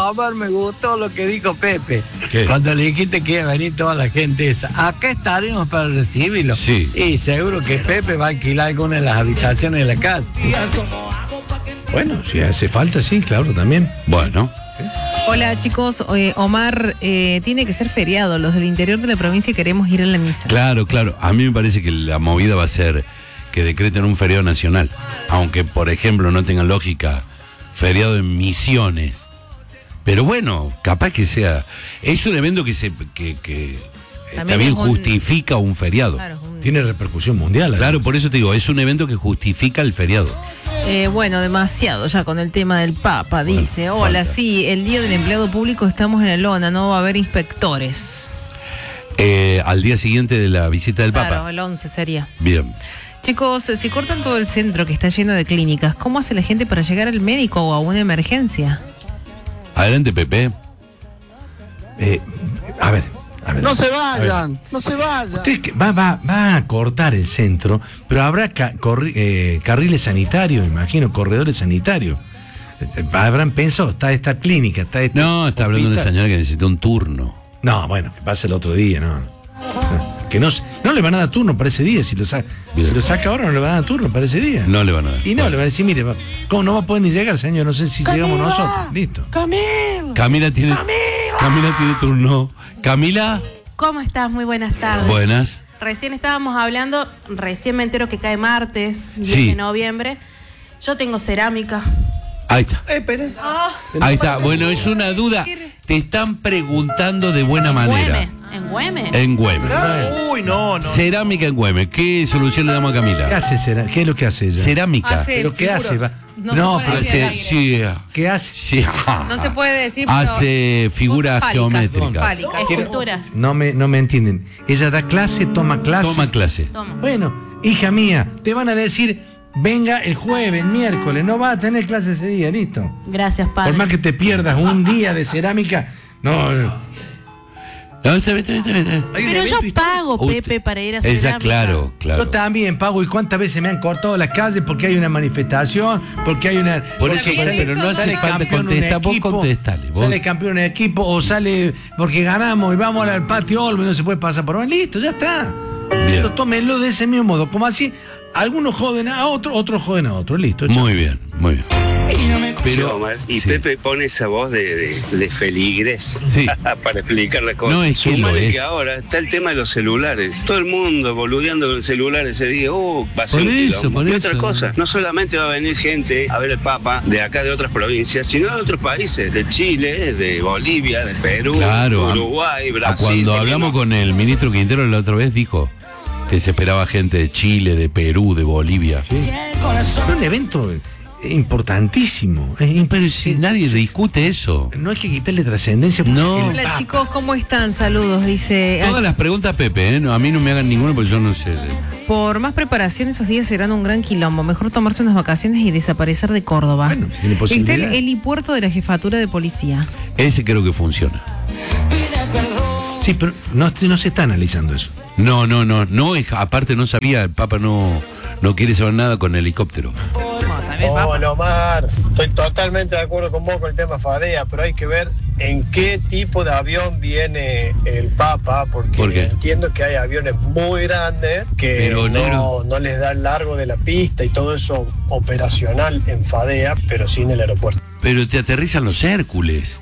Omar, me gustó lo que dijo Pepe. ¿Qué? Cuando le dijiste que iba a venir toda la gente esa. Acá estaremos para recibirlo. Sí. Y seguro que Pepe va a alquilar alguna de las habitaciones de la casa. Bueno, si hace falta, sí, claro, también. Bueno. Hola chicos, Omar, tiene que ser feriado. Los del interior de la provincia queremos ir a la misa. Claro. A mí me parece que la movida va a ser que decreten un feriado nacional. Aunque, por ejemplo, no tenga lógica feriado en Misiones. Pero bueno, capaz que sea. Es un evento que también justifica un feriado. Claro, Tiene repercusión mundial. Claro, por eso te digo, es un evento que justifica el feriado. Bueno, demasiado ya con el tema del Papa, dice. Bueno, Hola, falta. sí, el día del empleado público estamos en la lona, no va a haber inspectores. Al día siguiente de la visita del Claro, Papa. el 11 sería. Bien. Chicos, si cortan todo el centro que está lleno de clínicas, ¿cómo hace la gente para llegar al médico o a una emergencia? Adelante, Pepe. A ver. No se vayan, no se vayan. Usted va a cortar el centro, pero habrá carriles sanitarios, imagino, corredores sanitarios. Habrán pensado, está esta clínica, está esta. No, está hablando de una hospital. señora que necesita un turno. No, bueno, que pase el otro día, no. Que no le van a dar turno para ese día. Si lo saca ahora, no le van a dar turno para ese día. No le van a dar. Y no, le van a decir, mire, ¿cómo no va a poder ni llegar, señor? No sé si llegamos nosotros. Listo. Camila tiene turno. Camila, ¿Cómo estás? Muy buenas tardes. buenas. Recién estábamos hablando, recién me entero que cae martes, 10 Sí. de noviembre. Yo tengo cerámica. Ahí está. Esperen. Ahí está. Bueno, es una duda. Te están preguntando de buena manera. ¿En Güemes? En Güemes. Uy, no. Cerámica en Güemes. ¿Qué solución le damos a ¿Qué Camila? hace? ¿Qué es lo que hace ella? Cerámica. Hace ¿Pero qué hace? figuras. No, se puede pero decir al aire. Sí. ¿Qué hace? Sí. No se puede decir, pero Hace figuras cosas fálicas. geométricas. Fálicas. Esculturas. No me entienden. Ella da clase, toma clase. Toma clase. Toma. Bueno, hija mía, te van a decir, venga el jueves, el miércoles, no vas a tener clase ese día, listo. Gracias, padre. Por más que te pierdas un día de cerámica, no. No, está bien. Pero yo pago, Usted- Pepe, para ir a Esa, cerámica. claro. Yo también pago, y cuántas veces me han cortado las calles porque hay una manifestación, porque hay una. Por porque eso, pero no hace sale falta campeón un contestar. Vos equipo, contestale. Vos. Sale campeón en equipo, o sale porque ganamos y vamos al patio Olmo y no se puede pasar por ahí. Listo, ya está. Bien. Listo, tómenlo de ese mismo modo. Como así, algunos joden a otro, otros joden a otro. Listo. chao. Muy bien. Pero, Omar, y sí. Pepe pone esa voz de feligres Sí. para explicar las cosas. No, es que lo Sumale es. que ahora está el tema de los celulares. Todo el mundo boludeando con el celular ese día. Va a ser Por un eso, quilombo. por Y eso. otra cosa, no solamente va a venir gente a ver el Papa de acá de otras provincias, sino de otros países, de Chile, de Bolivia, de Perú, Claro. Uruguay, Brasil. Cuando ¿por qué hablamos no? con el ministro Quintero la otra vez, dijo que se esperaba gente de Chile, de Perú, de Bolivia. Es un evento importantísimo. Pero si nadie discute eso. No hay que quitarle trascendencia. porque No. el Hola Papa- chicos, ¿cómo están? Saludos, dice. Todas las preguntas, Pepe, ¿eh? No, a mí no me hagan ninguna porque yo no sé. Por más preparación, esos días serán un gran quilombo. Mejor tomarse unas vacaciones y desaparecer de Córdoba. Bueno, si tiene Está posibilidad. el helipuerto de la jefatura de policía. Ese creo que funciona. Sí, pero no se está analizando eso. No, aparte no sabía, el Papa no quiere saber nada con helicóptero. Hola, Omar. Estoy totalmente de acuerdo con vos con el tema Fadea, pero hay que ver en qué tipo de avión viene el Papa, porque ¿Por qué? entiendo que hay aviones muy grandes que Pero, negro. no les da el largo de la pista y todo eso operacional en Fadea, pero sí en el aeropuerto. Pero te aterrizan los Hércules.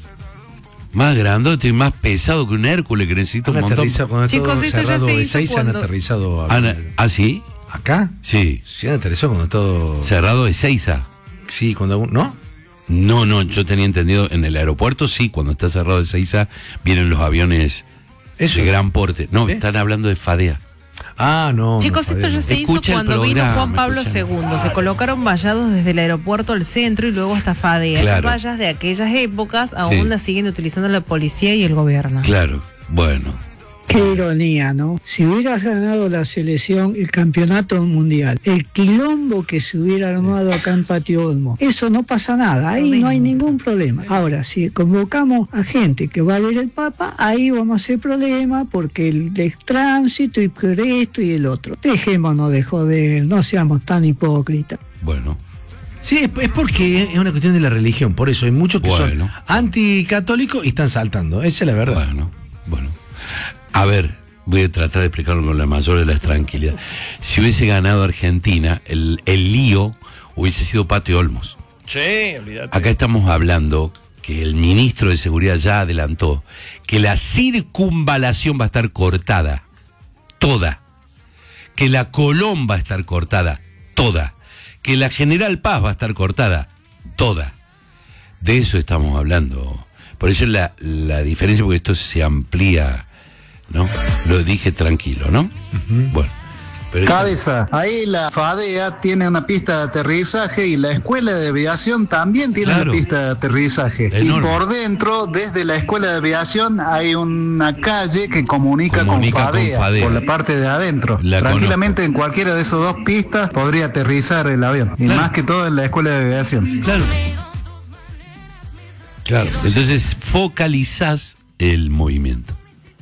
Más grandote y más pesado que un Hércules que necesita un Han montón. aterrizado cuando Chicos, todo esto ya cerrado se de hizo 6 han cuando- aterrizado ¿Ah, sí? acá. Sí. Sí, han aterrizado cuando todo. Cerrado de Seiza. Sí, cuando ¿no? No, yo tenía entendido en el aeropuerto sí, cuando está cerrado de Seiza vienen los aviones Eso. de gran porte. No, ¿Eh? están hablando de Fadea. Ah, no. Chicos, no, esto ya no. se hizo Escucha el cuando vino programa, Juan Pablo escucha. II. Se colocaron vallados desde el aeropuerto al centro y luego hasta Fadea. Claro. Esas vallas de aquellas épocas aún Sí. las siguen utilizando la policía y el gobierno. Claro, bueno. Qué ironía, ¿no? Si hubieras ganado la selección, el campeonato mundial, el quilombo que se hubiera armado acá en Patio Olmo, eso no pasa nada, ahí no hay ningún problema. Ahora, si convocamos a gente que va a ver el Papa, ahí vamos a hacer problema porque el de tránsito y por esto y el otro. Dejémonos de joder, no seamos tan hipócritas. Bueno. Sí, es porque es una cuestión de la religión. Por eso hay muchos que Bueno. son anticatólicos y están saltando. Esa es la verdad. Bueno. A ver, voy a tratar de explicarlo con la mayor de las tranquilidades. Si hubiese ganado Argentina, el lío hubiese sido Patio Olmos. Sí, olvídate. Acá estamos hablando que el ministro de Seguridad ya adelantó que la circunvalación va a estar cortada, toda. Que la Colón va a estar cortada, toda. Que la General Paz va a estar cortada, toda. De eso estamos hablando. Por eso la diferencia, porque esto se amplía, ¿no? Lo dije tranquilo, ¿no? Bueno. Pero Cabeza, ahí la FADEA tiene una pista de aterrizaje y la Escuela de Aviación también tiene Claro. una pista de aterrizaje. Enorme. Y por dentro, desde la Escuela de Aviación, hay una calle que comunica con FADEA, por la parte de adentro. La Tranquilamente en cualquiera de esas dos pistas podría aterrizar el avión. Y Claro. más que todo en la Escuela de Aviación. Claro. Entonces focalizás el movimiento.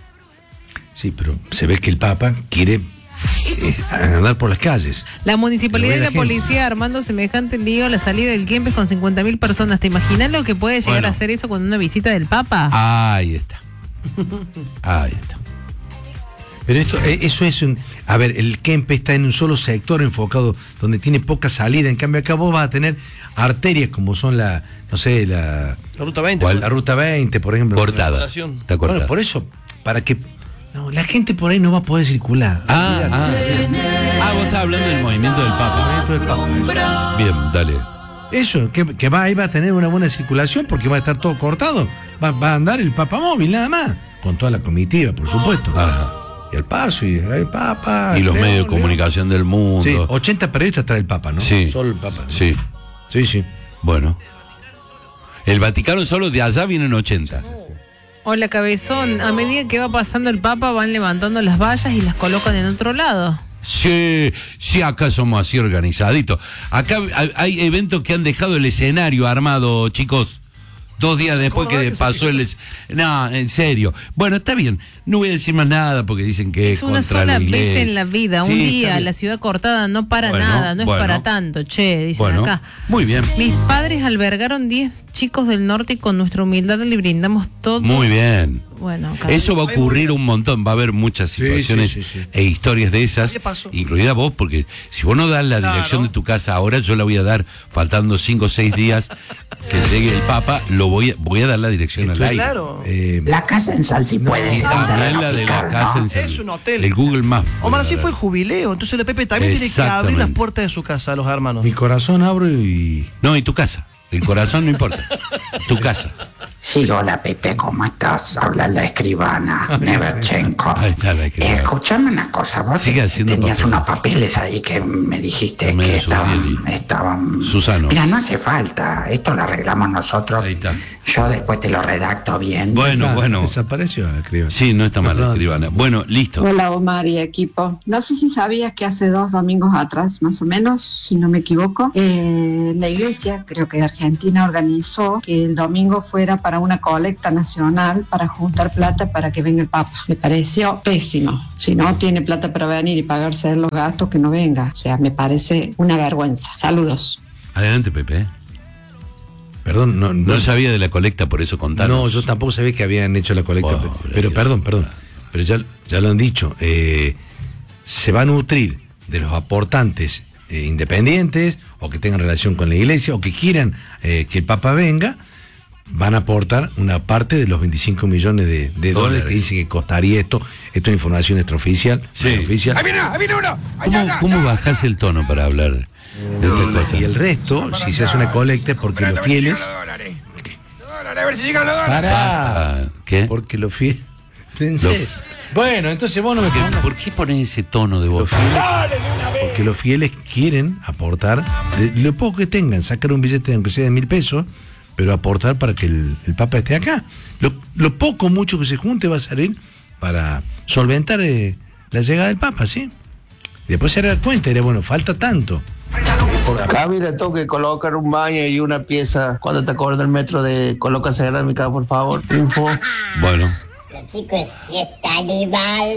Sí, pero se ve que el Papa quiere andar por las calles. La municipalidad y Lo ve la la gente. policía armando semejante lío a la salida del Kempes con 50.000 personas. ¿Te imaginas lo que puede llegar Bueno. a hacer eso con una visita del Papa? Ahí está. Ahí está. Pero eso es un... A ver, el Kempe está en un solo sector enfocado donde tiene poca salida. En cambio, acá vos vas a tener arterias como son la Ruta 20. ¿Cuál? La Ruta 20, por ejemplo. Cortada. Está cortada. Bueno, por eso, para que... No, la gente por ahí no va a poder circular. Vos estás hablando del movimiento del Papa. Bien, dale. Eso, que ahí va a tener una buena circulación porque va a estar todo cortado. Va a andar el Papa móvil, nada más. Con toda la comitiva, por supuesto. Ajá. Y el paso, y el Papa. Y los León, medios de León. comunicación del mundo. Sí, 80 periodistas trae el Papa, ¿no? Sí. Solo el Papa. Sí. Sí. Bueno. El Vaticano solo de allá vienen 80. Hola, cabezón. A medida que va pasando el Papa, van levantando las vallas y las colocan en otro lado. Sí, acá somos así organizaditos. Acá hay eventos que han dejado el escenario armado, chicos. 2 días después que pasó el... No, en serio. Bueno, está bien. No voy a decir más nada porque dicen que Es una contra sola la iglesia. vez en la vida, Sí, un está día, bien. la ciudad cortada no para Bueno, nada, no es bueno. para tanto, che, dicen Bueno, acá. muy bien. Mis padres albergaron 10 chicos del norte y con nuestra humildad le brindamos todo. Muy bien. Bueno, acá. Eso va a ocurrir un montón, va a haber muchas situaciones sí. e historias de esas, incluida vos, porque si vos no das la dirección de tu casa ahora, yo la voy a dar, faltando 5 o 6 días que llegue el Papa, voy a dar la dirección al aire. Claro. La casa en Sal, si puedes. También la de la casa en San Es Luis. un hotel. El Google Maps. Omar, así fue el jubileo. Entonces el Pepe también tiene que abrir las Exactamente. puertas de su casa a los hermanos. Mi corazón abro y... No, y tu casa. El corazón no importa. Tu casa. Sí, hola Pepe, ¿cómo estás? Habla la escribana, Neverchenko. Ahí está la escribana. Escuchame una cosa, vos Sigue haciendo tenías papeles. unos papeles ahí que me dijiste Me que Susdieli. estaban... Susano. Mira, no hace falta, esto lo arreglamos nosotros. Ahí está. Yo después te lo redacto bien. Bueno. Desapareció la escribana. Sí, no está mal la escribana. Bueno, listo. Hola Omar y equipo. No sé si sabías que hace 2 domingos atrás, más o menos, si no me equivoco, la iglesia, creo que de Argentina, organizó que el domingo fuera para una colecta nacional para juntar plata para que venga el Papa. Me pareció pésimo. Si no tiene plata para venir y pagarse los gastos, que no venga. O sea, me parece una vergüenza. Saludos. Adelante, Pepe. Perdón, No sabía de la colecta, por eso contanos. No, yo tampoco sabía que habían hecho la colecta. Pero perdón. Pero ya lo han dicho. Se va a nutrir de los aportantes independientes o que tengan relación con la iglesia o que quieran que el Papa venga. Van a aportar una parte de los 25 millones de dólares que dice que costaría esto. Esto es información extraoficial. Sí. Oficial. ¡Ahí viene uno! ¿Cómo bajás el tono para hablar de estas cosas? Y el resto, si se hace una colecta, es porque los fieles. A ver si llegan los dólares. Pará. ¿Qué? Porque los fieles. Bueno, entonces vos no me pongas. ¿Por qué pones ese tono de voz? Porque los fieles quieren aportar, de lo poco que tengan, sacar un billete aunque sea de 1.000 pesos, pero aportar para que el Papa esté acá. Lo poco, mucho que se junte va a servir para solventar la llegada del Papa, ¿sí? Y después se dará cuenta y dirá, bueno, falta tanto. Camila, tengo que colocar un baño y una pieza. Cuando te acuerdas del metro de Coloca Cerámica, por favor. Info. Bueno. Chicos, si está animal,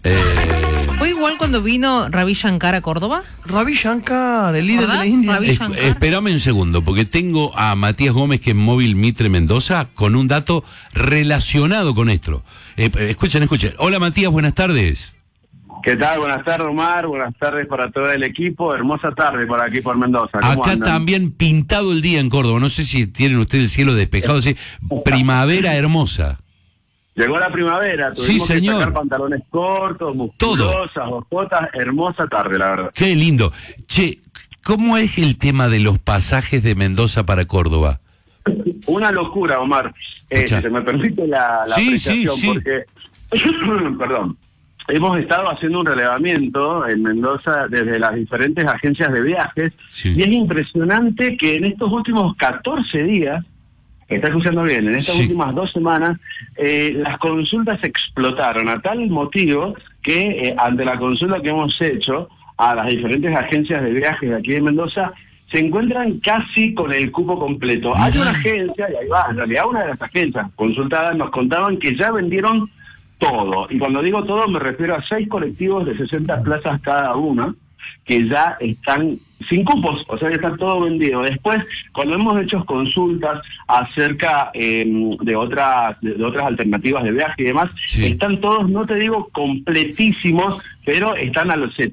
¿Fue igual cuando vino Ravi Shankar a Córdoba? Ravi Shankar, el líder de la India. Espérame un segundo, porque tengo a Matías Gómez, que es Móvil Mitre Mendoza, con un dato relacionado con esto. Escuchen. Hola Matías, buenas tardes. ¿Qué tal? Buenas tardes, Omar. Buenas tardes para todo el equipo. Hermosa tarde por aquí, por Mendoza. Acá andan? también pintado el día en Córdoba. No sé si tienen ustedes el cielo despejado, sí. Primavera hermosa. Llegó la primavera, tuvimos sí, que señor. sacar pantalones cortos, musculosas, botas, hermosa tarde, la verdad. Qué lindo. Che, ¿cómo es el tema de los pasajes de Mendoza para Córdoba? Una locura, Omar. Si se me permite la apreciación, porque, perdón, hemos estado haciendo un relevamiento en Mendoza desde las diferentes agencias de viajes, y es impresionante que en estos últimos 14 días, está escuchando bien, en estas últimas 2 semanas, las consultas explotaron a tal motivo que ante la consulta que hemos hecho a las diferentes agencias de viajes de aquí de Mendoza, se encuentran casi con el cupo completo. Hay una agencia, y ahí va, en realidad una de las agencias consultadas nos contaban que ya vendieron todo. Y cuando digo todo me refiero a 6 colectivos de 60 plazas cada una, que ya están sin cupos, o sea, ya está todo vendido. Después, cuando hemos hecho consultas acerca de otras alternativas de viaje y demás, están todos, no te digo completísimos, pero están a los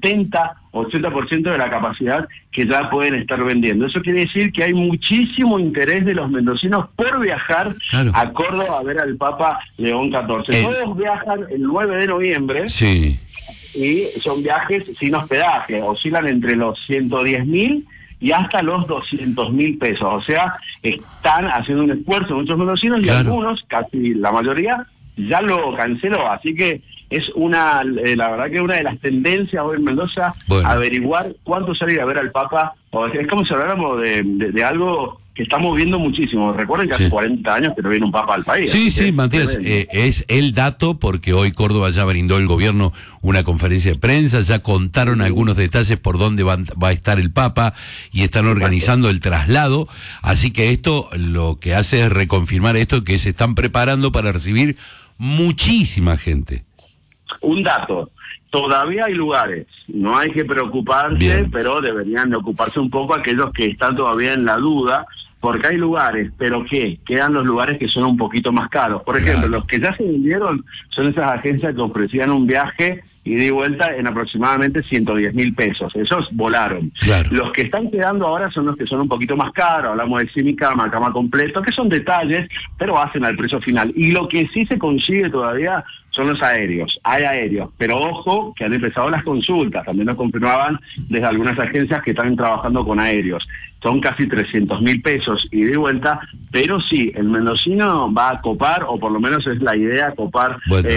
70-80% de la capacidad que ya pueden estar vendiendo. Eso quiere decir que hay muchísimo interés de los mendocinos por viajar a Córdoba a ver al Papa León XIV. Todos viajan el 9 de noviembre. Sí. Y son viajes sin hospedaje, oscilan entre los 110.000 y hasta los 200.000 pesos. O sea, están haciendo un esfuerzo muchos mendocinos y algunos, casi la mayoría, ya lo canceló. Así que es la verdad que una de las tendencias hoy en Mendoza, averiguar cuánto salir a ver al Papa. Es como si habláramos de algo que estamos viendo muchísimo. Recuerden que hace 40 años que no viene un Papa al país. Sí, Matías, es el dato, porque hoy Córdoba ya brindó el gobierno una conferencia de prensa, ya contaron algunos detalles por dónde va a estar el Papa y están organizando el traslado, así que esto lo que hace es reconfirmar esto, que se están preparando para recibir muchísima gente. Un dato. Todavía hay lugares, no hay que preocuparse, pero deberían de ocuparse un poco aquellos que están todavía en la duda, porque hay lugares, pero ¿qué? Quedan los lugares que son un poquito más caros. Por ejemplo, los que ya se vendieron son esas agencias que ofrecían un viaje ida y vuelta en aproximadamente 110.000 pesos. Esos volaron. Los que están quedando ahora son los que son un poquito más caros. Hablamos de semicama, cama completo, que son detalles, pero hacen al precio final. Y lo que sí se consigue todavía son los aéreos. Hay aéreos, pero ojo que han empezado las consultas. También nos confirmaban desde algunas agencias que están trabajando con aéreos. Son casi 300.000 pesos y de vuelta, pero sí, el mendocino va a copar, o por lo menos es la idea, copar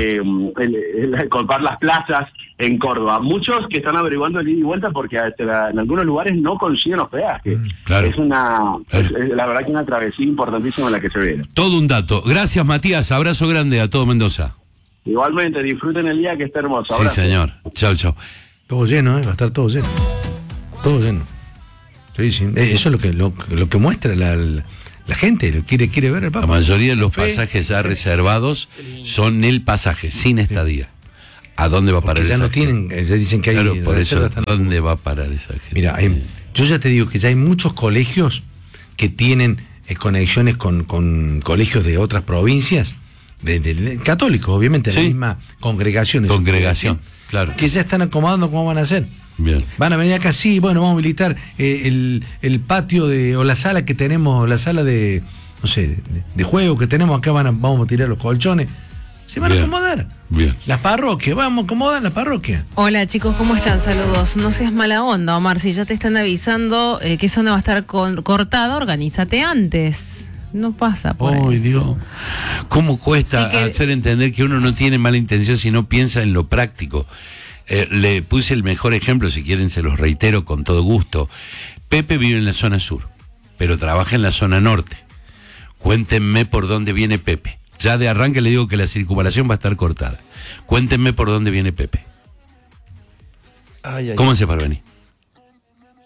las plazas en Córdoba. Muchos que están averiguando el ida y vuelta porque en algunos lugares no consiguen hospedaje. Es la verdad que una travesía importantísima la que se viene. Todo un dato. Gracias, Matías. Abrazo grande a todo Mendoza. Igualmente, disfruten el día, que está hermoso. Sí, señor. Chau. Todo lleno, va a estar todo lleno. Todo lleno. Sí. Eso es lo que muestra la gente, quiere ver el Papa. La mayoría de los pasajes ya reservados son el pasaje, sin estadía. ¿A dónde va a parar esa gente? Ya dicen que hay... Claro, por eso, ¿dónde va a parar esa gente? Mira, yo ya te digo que ya hay muchos colegios que tienen conexiones con colegios de otras provincias, de católicos, obviamente, de la misma congregación. Claro. Que ya están acomodando cómo van a hacer. Bien. Van a venir acá, vamos a habilitar el patio o la sala que tenemos, la sala de juego que tenemos acá, vamos a tirar los colchones. Se van a acomodar. Bien. Las parroquias, vamos a acomodar las parroquias. Hola chicos, ¿cómo están? Saludos. No seas mala onda, Omar, si ya te están avisando que esa zona va a estar cortada, organízate antes. No pasa por eso. Dios. ¿Cómo cuesta hacer entender que uno no tiene mala intención si no piensa en lo práctico? Le puse el mejor ejemplo, si quieren se los reitero con todo gusto. Pepe vive en la zona sur, pero trabaja en la zona norte. Cuéntenme por dónde viene Pepe. Ya de arranque le digo que la circunvalación va a estar cortada. Cuéntenme por dónde viene Pepe. ¿Cómo hace para venir?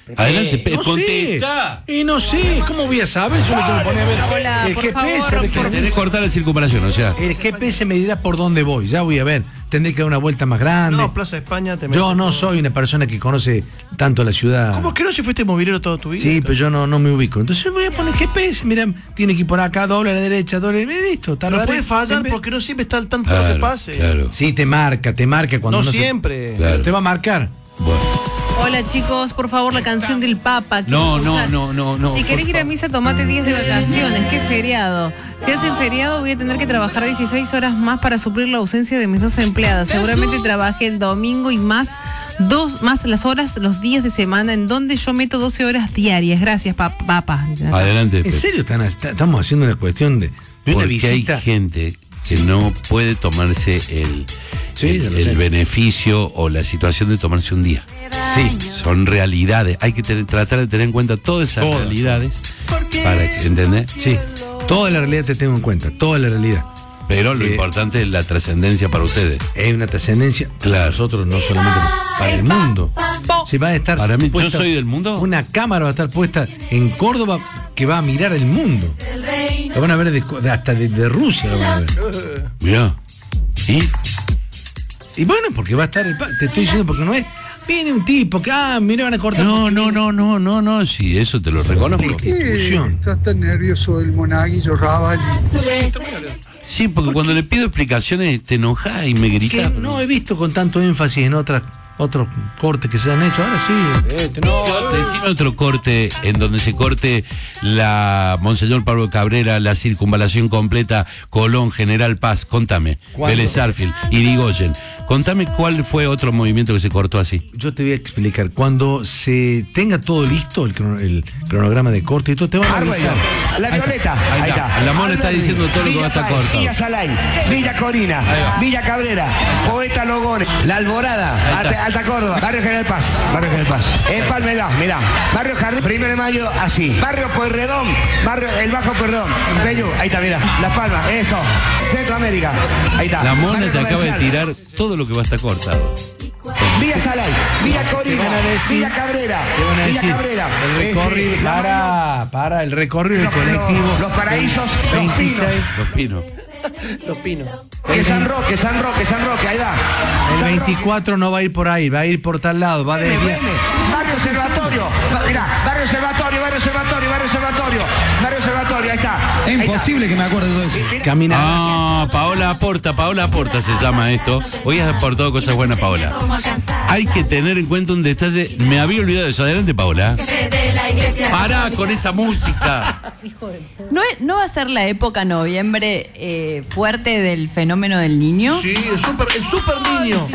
Adelante, No contesta. sé. Y no sé, ¿cómo voy a saber? Yo lo tengo que poner a ver. Hola, el por GPS, favor, Tenés que cortar la circunvalación, o sea. el GPS me dirá por dónde voy. Ya voy a ver. Tendré que dar una vuelta más grande. No, Plaza España te Yo metes no todo. soy una persona que conoce tanto la ciudad. ¿Cómo que no si fuiste movilero toda tu vida? Sí, pero yo no me ubico. Entonces voy a poner GPS. Mira, tiene que ir por acá, doble a la derecha, doble. Listo. No puede fallar porque no siempre está al tanto de lo que pase. Claro. Sí, te marca cuando No siempre. Claro. Te va a marcar. Hola chicos, por favor, la canción del Papa. No. Si querés ir a misa, tomate 10 de vacaciones. Qué feriado. Si hacen feriado, voy a tener que trabajar 16 horas más para suplir la ausencia de mis 2 empleadas. Seguramente trabajé el domingo y más las horas, los días de semana en donde yo meto 12 horas diarias. Gracias, Papa. Adelante. ¿En serio estamos haciendo una cuestión de una Porque visita? hay gente que no puede tomarse el beneficio o la situación de tomarse un día. Sí. Son realidades. Hay que tratar de tener en cuenta todas esas realidades para que, ¿entendés? Sí. Toda la realidad te tengo en cuenta, toda la realidad. Pero lo importante es la trascendencia para ustedes. Es una trascendencia para Claro. nosotros, no solamente para el mundo. Si va a estar Para mí, ¿yo puesta soy del mundo? Una cámara va a estar puesta en Córdoba que va a mirar el mundo. Lo van a ver hasta de Rusia lo van a ver. Mirá. Y bueno, porque va a estar te estoy diciendo porque no es. Viene un tipo que, mira, van a cortar. No, sí, eso te lo reconozco. Está tan nervioso el monaguillo Ravalli. Sí, porque cuando le pido explicaciones te enojas y me gritas. Que no he visto con tanto énfasis en otros cortes que se han hecho. Ahora sí. Decime otro corte en donde se corte la Monseñor Pablo Cabrera, la circunvalación completa, Colón, General Paz. Contame. Vélez Sarsfield, Irigoyen. Contame cuál fue otro movimiento que se cortó así. Yo te voy a explicar. Cuando se tenga todo listo, el cronograma de corte y todo, te van a avisar. La Violeta. Ahí está. La mona está diciendo todo lo que va a estar cortado. Villa Salay, Villa Corina, Villa Cabrera, Poeta Logones, La Alborada, Alta Córdoba, Barrio General Paz. En Palmeras, mirá. Barrio Jardín, 1 de mayo, así. Barrio Pueyrredón, Barrio El Bajo Perdón. Bello, ahí está, mirá. Las Palmas, eso. Centroamérica, ahí está. La mona Barrio te acaba de Comercial. tirar todo lo que va a estar cortado. Villa Salay, Villa Corina, Villa Cabrera, Villa Cabrera. El recorrido, para el recorrido del colectivo. Los Paraísos, Los Pinos. Los Pinos. Que San Roque, ahí va. El 24 no va a ir por ahí, va a ir por tal lado, va de Barrio Observatorio, mirá, Barrio Observatorio, ahí está. Es imposible que me acuerde de todo eso. Caminar. Paola Aporta se llama esto. Hoy has aportado cosas buenas, Paola. Hay que tener en cuenta un detalle. Me había olvidado de eso. Adelante, Paola. Pará con esa música. ¿No va a ser la época noviembre fuerte del fenómeno del niño? Sí, el super niño.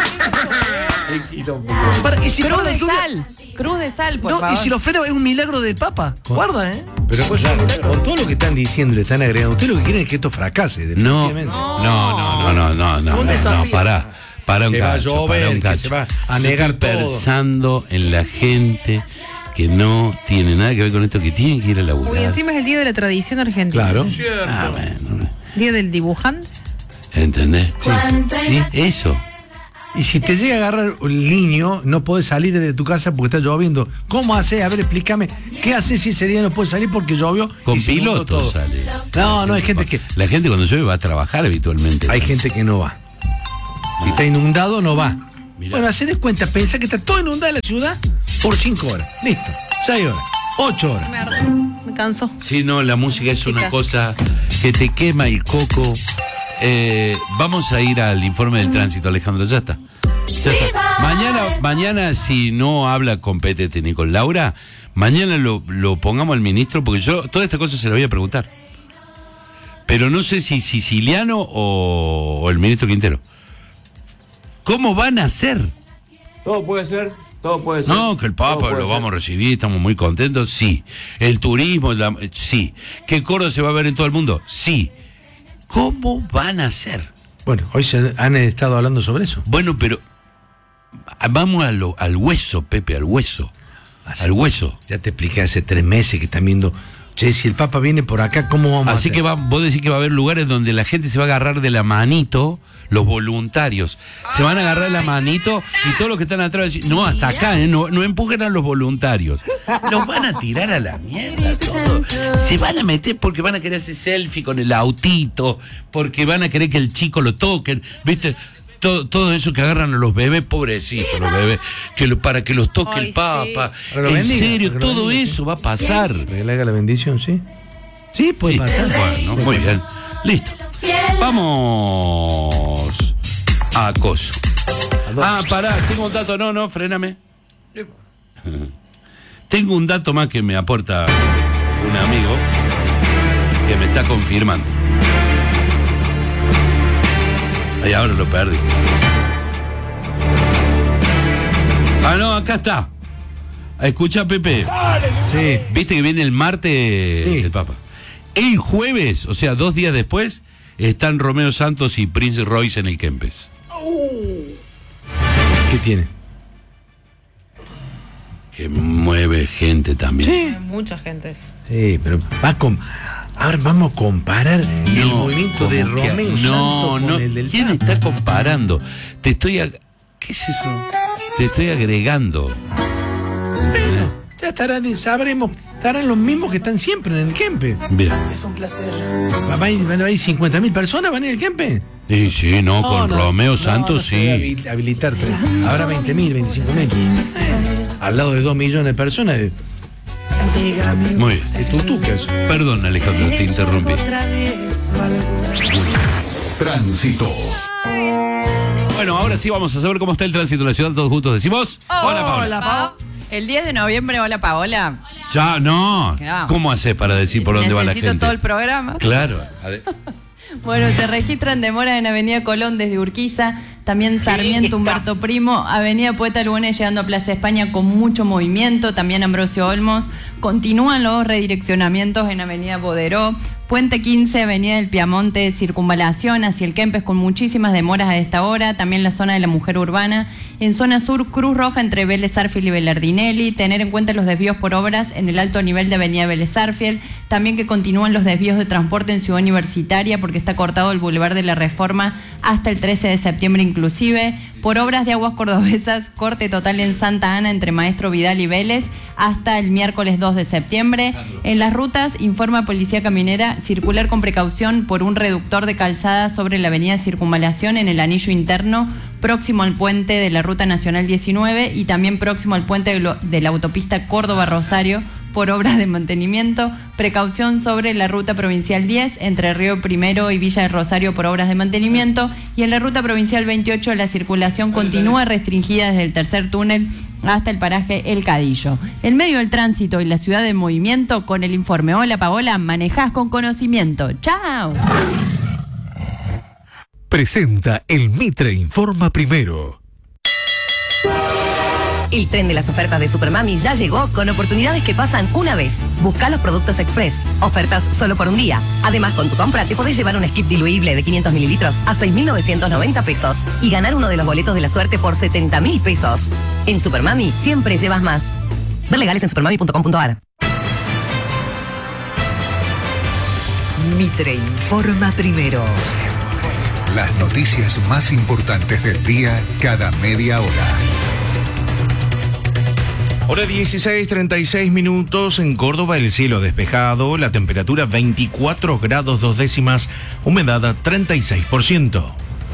Cruz de sal, por No, favor. y si lo frena es un milagro del Papa. Guarda, Pero con todo lo que están diciendo, le están agregando. Ustedes lo que quieren es que esto fracase, definitivamente. No, pará un Que va a cacho, llover, pará un que cacho. se va a negar Estoy todo. pensando en la gente que no tiene nada que ver con esto, que tienen que ir a laburar. Uy, encima es el día de la tradición argentina. Claro. Bueno, Día del dibujante. ¿entendés? Sí, eso. Y si te llega a agarrar el niño, no podés salir de tu casa porque está lloviendo. ¿Cómo haces? A ver, explícame. ¿Qué haces si ese día no puedes salir porque llovió? Con y se inundó piloto todo? sale. No, hay gente que. La gente cuando llueve va a trabajar habitualmente. Hay gente que no va. Si está inundado, no va. Bueno, hacer cuenta, pensá que está todo inundada la ciudad por 5 horas. Listo. 6 horas. 8 horas. Me canso. Sí, no, la música es una Chica. cosa que te quema el coco. Vamos a ir al informe del tránsito, Alejandro, ya está. Mañana si no habla con PTT ni con Laura, mañana lo pongamos al ministro, porque yo toda esta cosa se la voy a preguntar. Pero no sé si Siciliano o el ministro Quintero. ¿Cómo van a hacer? Todo puede ser. No, que el Papa lo vamos a recibir, estamos muy contentos, sí. El turismo, sí. ¿Que Córdoba se va a ver en todo el mundo? Sí. ¿Cómo van a hacer? Bueno, hoy se han estado hablando sobre eso. Bueno, pero vamos al hueso, Pepe, al hueso. Al hueso. Ya te expliqué hace 3 meses que están viendo che, si el Papa viene por acá, ¿cómo vamos a hacer? Así que vos decís que va a haber lugares donde la gente se va a agarrar de la manito, los voluntarios. Se van a agarrar de la manito y todos los que están atrás decir, no, hasta acá, no empujen a los voluntarios. Los van a tirar a la mierda todo. Se van a meter porque van a querer hacer selfie con el autito, porque van a querer que el chico lo toquen, ¿viste? Todo eso que agarran a los bebés, pobrecitos los bebés, para que los toque el Papa. Sí. En serio, todo eso va a pasar. Que le haga la bendición, ¿sí? Sí, puede pasar. Bueno, muy bien. Listo. Vamos a acoso. Pará, tengo un dato. No, fréname. Tengo un dato más que me aporta un amigo que me está confirmando. Ay, ahora lo perdí. No, acá está. Escucha, Pepe. Sí. Viste que viene el martes el Papa. El jueves, o sea, 2 días después, están Romeo Santos y Prince Royce en el Kempes. ¿Qué tiene? Que mueve gente también. Sí. Mucha gente. Sí, pero ahora vamos a comparar el movimiento de Romeo Santos con el del ¿Quién Papa? está comparando? ¿Qué es eso? Te estoy agregando. Ya estarán los mismos que están siempre en el Kempe. Bien. ¿Van a ir 50.000 personas? ¿Van a ir al Kempe? Sí, con Romeo Santos sí. Habilitar ahora 20.000, 25.000. Al lado de 2 millones de personas. Muy bien. Perdón, Alejandro, te interrumpí. Tránsito. Bueno, ahora sí vamos a saber cómo está el tránsito en la ciudad. Todos juntos decimos. Hola, Paola. Hola, Paola. El 10 de noviembre, hola, Paola. Ya, no. ¿Cómo haces para decir por dónde va la gente? Necesito todo el programa. Claro. Bueno, se registran demoras en Avenida Colón desde Urquiza, también Sarmiento, Humberto Primo, Avenida Poeta Lugones llegando a Plaza España con mucho movimiento, también Ambrosio Olmos. Continúan los redireccionamientos en Avenida Boderó, Puente 15, Avenida del Piamonte, Circunvalación hacia el Kempes con muchísimas demoras a esta hora, también la zona de la Mujer Urbana. En zona sur, Cruz Roja entre Vélez Arfiel y Belardinelli, tener en cuenta los desvíos por obras en el alto nivel de Avenida Vélez Arfiel, también que continúan los desvíos de transporte en Ciudad Universitaria porque está cortado el Boulevard de la Reforma hasta el 13 de septiembre inclusive. Por obras de aguas cordobesas, corte total en Santa Ana entre Maestro Vidal y Vélez hasta el miércoles 2 de septiembre. En las rutas, informa Policía Caminera, circular con precaución por un reductor de calzada sobre la avenida Circunvalación en el anillo interno, próximo al puente de la Ruta Nacional 19 y también próximo al puente de la autopista Córdoba-Rosario por obras de mantenimiento. Precaución sobre la Ruta Provincial 10 entre Río Primero y Villa de Rosario por obras de mantenimiento. Y en la Ruta Provincial 28 la circulación continúa restringida desde el tercer túnel hasta el paraje El Cadillo. En medio del tránsito y la ciudad en movimiento, con el informe Hola Paola, manejás con conocimiento. ¡Chao! Presenta el Mitre Informa Primero. El tren de las ofertas de Supermami ya llegó con oportunidades que pasan una vez. Busca los productos Express. Ofertas solo por un día. Además, con tu compra te podés llevar un skip diluible de 500 mililitros a 6.990 pesos y ganar uno de los boletos de la suerte por 70.000 pesos. En Supermami siempre llevas más. Ver legales en supermami.com.ar. Mitre Informa Primero. Las noticias más importantes del día cada media hora. Hora 16:36 minutos en Córdoba, el cielo despejado, la temperatura 24 grados 2 décimas, humedad 36%.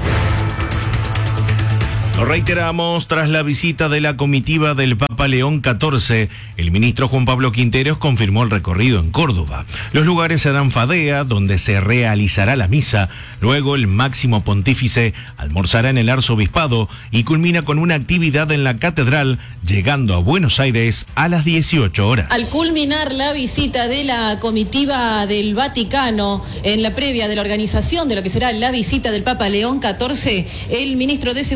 Lo reiteramos, tras la visita de la comitiva del Papa León XIV, el ministro Juan Pablo Quinteros confirmó el recorrido en Córdoba. Los lugares serán Fadea, donde se realizará la misa, luego el máximo pontífice almorzará en el arzobispado y culmina con una actividad en la catedral, llegando a Buenos Aires a las 18 horas. Al culminar la visita de la comitiva del Vaticano, en la previa de la organización de lo que será la visita del Papa León XIV, el ministro de Seguridad Juan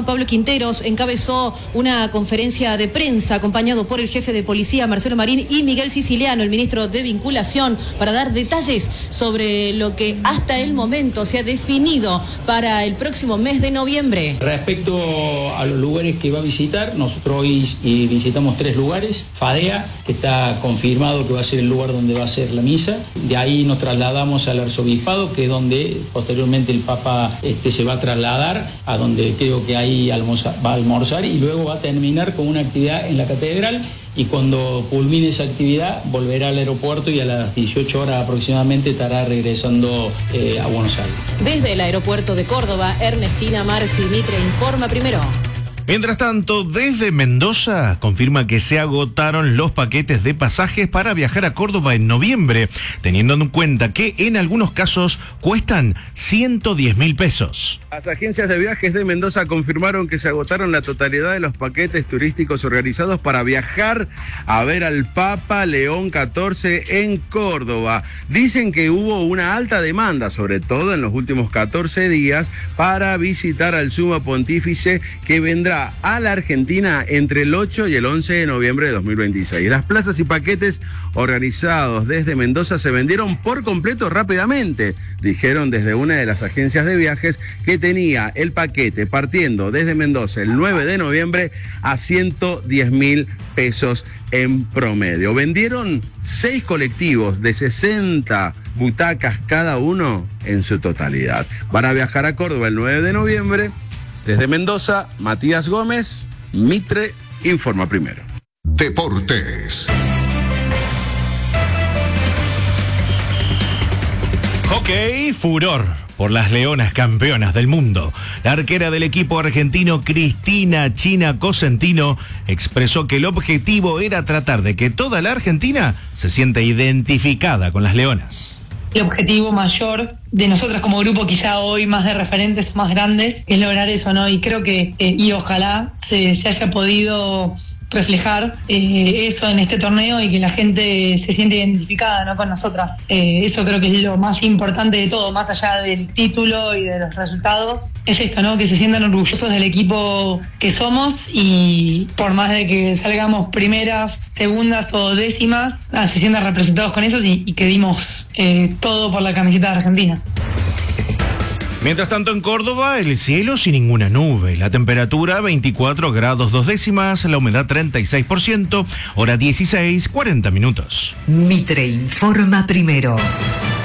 Juan Pablo Quinteros encabezó una conferencia de prensa acompañado por el jefe de policía Marcelo Marín y Miguel Siciliano, el ministro de Vinculación, para dar detalles sobre lo que hasta el momento se ha definido para el próximo mes de noviembre. Respecto a los lugares que va a visitar, nosotros hoy visitamos 3 lugares. Fadea, que está confirmado que va a ser el lugar donde va a ser la misa. De ahí nos trasladamos al arzobispado, que es donde posteriormente el Papa se va a trasladar, a donde creo que ahí va a almorzar, y luego va a terminar con una actividad en la catedral. Y cuando culmine esa actividad volverá al aeropuerto y a las 18 horas aproximadamente estará regresando a Buenos Aires. Desde el aeropuerto de Córdoba, Ernestina Marci Mitre informa primero. Mientras tanto, desde Mendoza confirma que se agotaron los paquetes de pasajes para viajar a Córdoba en noviembre, teniendo en cuenta que en algunos casos cuestan 110.000 pesos. Las agencias de viajes de Mendoza confirmaron que se agotaron la totalidad de los paquetes turísticos organizados para viajar a ver al Papa León XIV en Córdoba. Dicen que hubo una alta demanda, sobre todo en los últimos 14 días, para visitar al Sumo Pontífice, que vendrá a la Argentina entre el 8 y el 11 de noviembre de 2026. Las plazas y paquetes organizados desde Mendoza se vendieron por completo rápidamente. Dijeron desde una de las agencias de viajes que tenía el paquete partiendo desde Mendoza el 9 de noviembre a 110.000 pesos en promedio. Vendieron 6 colectivos de 60 butacas cada uno en su totalidad. Van a viajar a Córdoba el 9 de noviembre. Desde Mendoza, Matías Gómez, Mitre, informa primero. Deportes. Hockey, furor por las Leonas campeonas del mundo. La arquera del equipo argentino, Cristina China Cosentino, expresó que el objetivo era tratar de que toda la Argentina se sienta identificada con las Leonas. El objetivo mayor de nosotras como grupo, quizá hoy más de referentes más grandes, es lograr eso, ¿no? Y creo que, y ojalá se haya podido reflejar eso en este torneo y que la gente se siente identificada, ¿no?, con nosotras. Eso creo que es lo más importante de todo, más allá del título y de los resultados, es esto, ¿no?, que se sientan orgullosos del equipo que somos, y por más de que salgamos primeras, segundas o décimas, se sientan representados con eso y que dimos todo por la camiseta de Argentina. Mientras tanto, en Córdoba, el cielo sin ninguna nube, la temperatura 24 grados 2 décimas, la humedad 36%, hora 16, 40 minutos. Mitre informa primero.